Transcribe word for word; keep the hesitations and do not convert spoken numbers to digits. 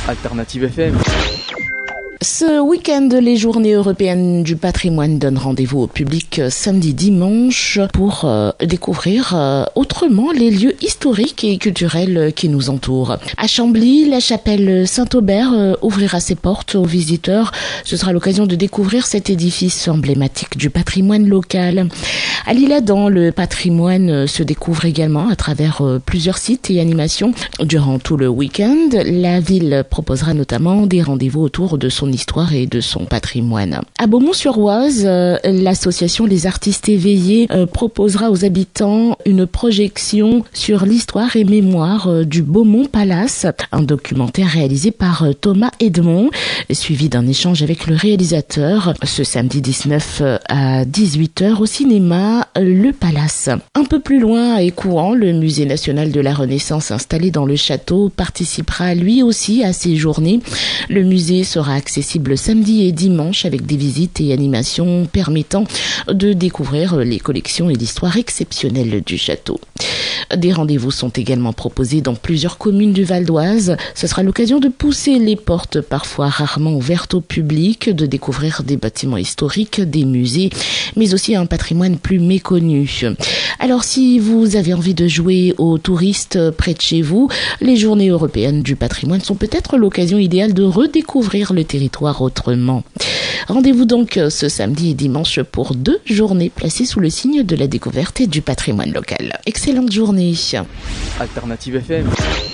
Alternative F M. Ce week-end, les Journées européennes du patrimoine donnent rendez-vous au public samedi dimanche pour euh, découvrir euh, autrement les lieux historiques et culturels qui nous entourent. À Chambly, la chapelle Saint-Aubert euh, ouvrira ses portes aux visiteurs. Ce sera l'occasion de découvrir cet édifice emblématique du patrimoine local. À l'Isle-Adam, le patrimoine se découvre également à travers euh, plusieurs sites et animations. Durant tout le week-end, la ville proposera notamment des rendez-vous autour de son histoire et de son patrimoine. À Beaumont-sur-Oise, euh, l'association Les Artistes Éveillés euh, proposera aux habitants une projection sur l'histoire et mémoire euh, du Beaumont Palace, un documentaire réalisé par euh, Thomas Edmond, suivi d'un échange avec le réalisateur ce samedi dix-neuf à dix-huit heures au cinéma Le Palace. Un peu plus loin, à Écouen, le musée national de la Renaissance installé dans le château participera lui aussi à ces journées. Le musée sera accessible samedi et dimanche avec des visites et animations permettant de découvrir les collections et l'histoire exceptionnelle du château. Des rendez-vous sont également proposés dans plusieurs communes du Val d'Oise. Ce sera l'occasion de pousser les portes parfois rarement ouvertes au public, de découvrir des bâtiments historiques, des musées, mais aussi un patrimoine plus méconnu. Alors si vous avez envie de jouer aux touristes près de chez vous, les Journées européennes du patrimoine sont peut-être l'occasion idéale de redécouvrir le territoire autrement. Rendez-vous donc ce samedi et dimanche pour deux journées placées sous le signe de la découverte et du patrimoine local. Excellente journée. Alternative F M.